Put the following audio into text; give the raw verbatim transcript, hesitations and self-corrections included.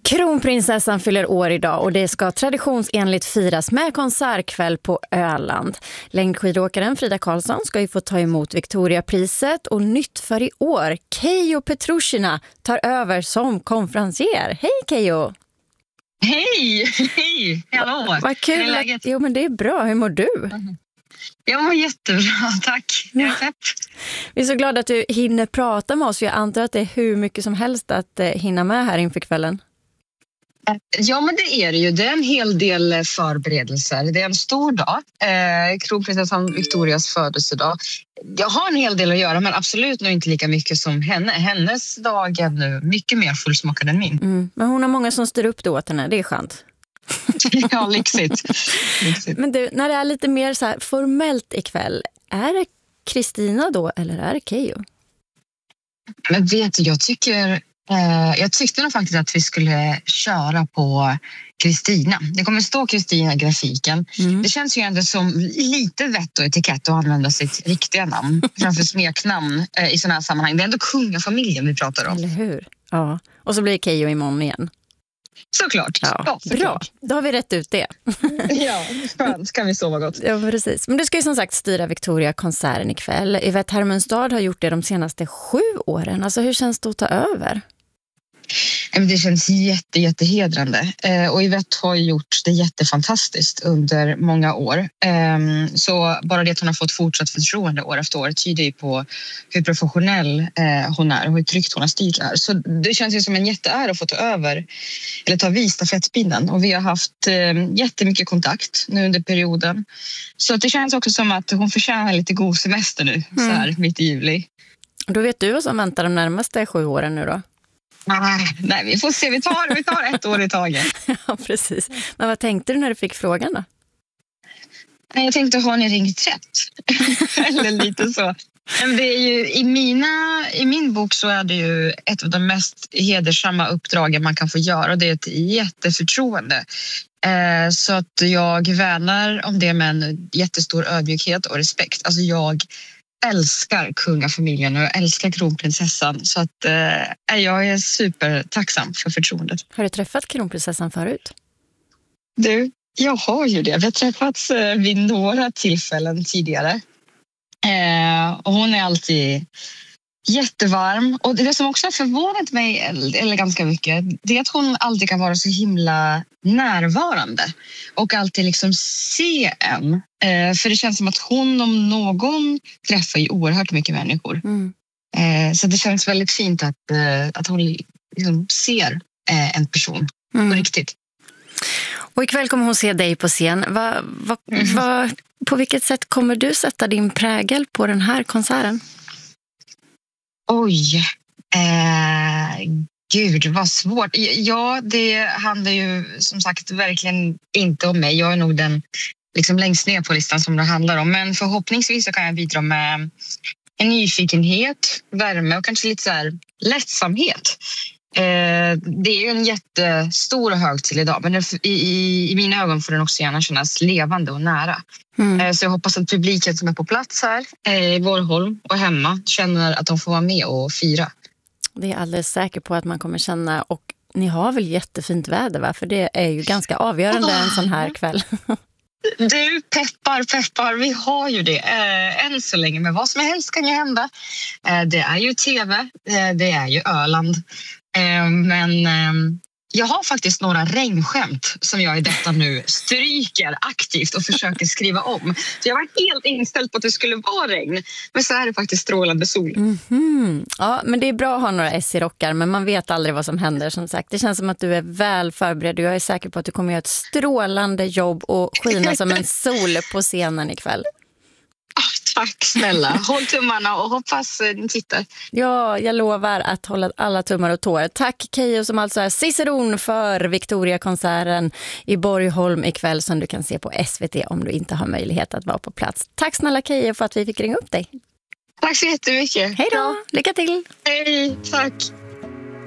Kronprinsessan fyller år idag och det ska traditionsenligt firas med konsertkväll på Öland. Längdskidåkaren Frida Karlsson ska ju få ta emot Victoriapriset och nytt för i år. Keijo Petrushina tar över som konferencier. Hej Keijo! Hej! Hej! Hallå! Vad kul! Att, jo men det är bra, hur mår du? Mm. Jag mår jättebra, tack. Jag är fett. Vi är så glada att du hinner prata med oss. Jag antar att det är hur mycket som helst att eh, hinna med här inför kvällen. Ja, men det är det ju. Det är en hel del förberedelser. Det är en stor dag. Eh, Kronprinsessan Victorias födelsedag. Jag har en hel del att göra, men absolut nog inte lika mycket som henne. Hennes dag är nu mycket mer fullsmakad än min. Mm. Men hon har många som styr upp då åt henne. Det är skönt. Ja, lyxigt. lyxigt. Men du, när det är lite mer så här formellt ikväll, är det Kristina då eller är det Keijo? Men vet du, jag tycker... Eh, jag tyckte nog faktiskt att vi skulle köra på Kristina. Det kommer stå Kristina i grafiken. Mm. Det känns ju ändå som lite vett och etikett att använda sitt riktiga namn framför smeknamn eh, i sådana här sammanhang. Det är ändå kungafamiljen vi pratar om. Eller hur? Ja. Och så blir det Keijo imorgon igen. Såklart. Ja, ja, såklart. Bra, då har vi rätt ut det. Ja, skönt. Ska vi sova gott. Ja, precis. Men du ska ju som sagt styra Victoria-konserten ikväll. Yvette Hermenstad har gjort det de senaste sju åren. Alltså hur känns det att ta över? Det känns jätte, jättehedrande. Och Yvette har gjort det jättefantastiskt under många år. Så bara det att hon har fått fortsatt förtroende år efter år tyder ju på hur professionell hon är och hur tryggt hon har styrt det här. Så det känns ju som en jätteära att få ta över eller ta vid stafettpinnen. Och vi har haft jättemycket kontakt nu under perioden. Så det känns också som att hon förtjänar lite god semester nu, mm. så här mitt i juli. Då vet du vad som väntar de närmaste sju åren nu då? Nej, vi får se. Vi tar, vi tar ett år i taget. Ja, precis. Men vad tänkte du när du fick frågan då? Jag tänkte, har ni ringt rätt? Eller lite så. Men det är ju, i, mina, i min bok så är det ju ett av de mest hedersamma uppdragen man kan få göra. Och det är ett jätteförtroende. Eh, så att jag värnar om det med en jättestor ödmjukhet och respekt. Alltså jag... älskar kungafamiljen och jag älskar kronprinsessan, så att eh, jag är supertacksam för förtroendet. Har du träffat kronprinsessan förut? Du, jag har ju det. Vi har träffats eh, vid några tillfällen tidigare. Eh, och hon är alltid jättevarm. Och det som också har förvånat mig eller ganska mycket, det är att hon alltid kan vara så himla närvarande och alltid liksom se en. Eh, för det känns som att hon om någon träffar ju oerhört mycket människor. Mm. Eh, så det känns väldigt fint att, eh, att hon liksom ser eh, en person mm. på riktigt. Och ikväll kommer hon se dig på scen. Va, va, mm. va, på vilket sätt kommer du sätta din prägel på den här konserten? Oj, eh, gud vad svårt. Ja, det handlar ju som sagt verkligen inte om mig. Jag är nog den liksom längst ner på listan som det handlar om. Men förhoppningsvis så kan jag bidra med en nyfikenhet, värme och kanske lite så här lättsamhet. Eh, det är ju en jättestor och högtid idag, men i, i, i mina ögon får den också gärna kännas levande och nära. Mm. Eh, så jag hoppas att publiken som är på plats här eh, i Borgholm och hemma känner att de får vara med och fira. Det är jag alldeles säker på att man kommer känna, och ni har väl jättefint väder, va? För det är ju ganska avgörande oh. en sån här kväll. Du, peppar, peppar, vi har ju det eh, än så länge, men vad som helst kan ju hända. Eh, det är ju tv, eh, det är ju Öland. Eh, men eh, jag har faktiskt några regnskämt som jag i detta nu stryker aktivt och försöker skriva om. Så jag var helt inställd på att det skulle vara regn, men så är det faktiskt strålande sol. Mm-hmm. Ja, men det är bra att ha några S i rockar, men man vet aldrig vad som händer som sagt. Det känns som att du är väl förberedd och jag är säker på att du kommer göra ett strålande jobb och skina som en sol på scenen ikväll. Oh, tack snälla. Håll tummarna och hoppas ni tittar. Ja, jag lovar att hålla alla tummar och tår. Tack Keijo som alltså är ciceron för Victoria-konserten i Borgholm ikväll som du kan se på S V T om du inte har möjlighet att vara på plats. Tack snälla Keijo för att vi fick ringa upp dig. Tack så jättemycket. Hej då, lycka till. Hej, tack.